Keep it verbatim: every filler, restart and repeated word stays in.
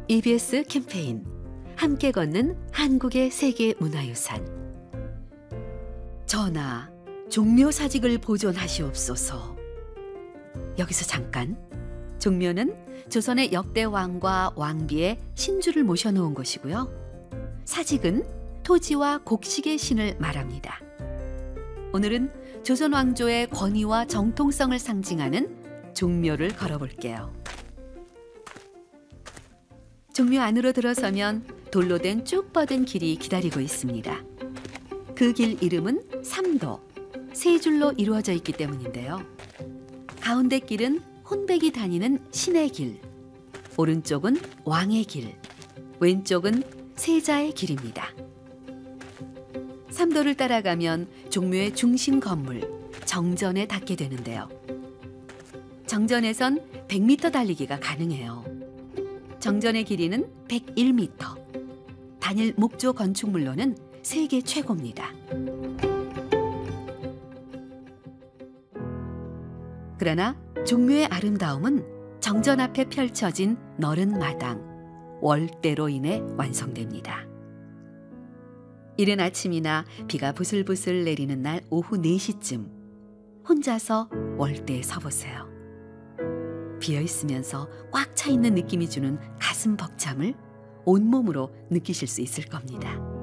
이비에스 캠페인 함께 걷는 한국의 세계 문화유산. 전하, 종묘사직을 보존하시옵소서. 여기서 잠깐. 종묘는 조선의 역대 왕과 왕비의 신주를 모셔놓은 곳이고요. 사직은 토지와 곡식의 신을 말합니다. 오늘은 조선 왕조의 권위와 정통성을 상징하는 종묘를 걸어볼게요. 종묘 안으로 들어서면 돌로 된 쭉 뻗은 길이 기다리고 있습니다. 그 길 이름은 삼도, 세 줄로 이루어져 있기 때문인데요. 가운데 길은 혼백이 다니는 신의 길, 오른쪽은 왕의 길, 왼쪽은 세자의 길입니다. 삼도를 따라가면 종묘의 중심 건물, 정전에 닿게 되는데요. 정전에선 백 미터 달리기가 가능해요. 정전의 길이는 백일 미터. 단일 목조 건축물로는 세계 최고입니다. 그러나 종묘의 아름다움은 정전 앞에 펼쳐진 너른 마당, 월대로 인해 완성됩니다. 이른 아침이나 비가 부슬부슬 내리는 날 오후 네 시쯤 혼자서 월대에 서보세요. 비어있으면서 꽉 차 있는 느낌이 주는 가슴 벅참을 온몸으로 느끼실 수 있을 겁니다.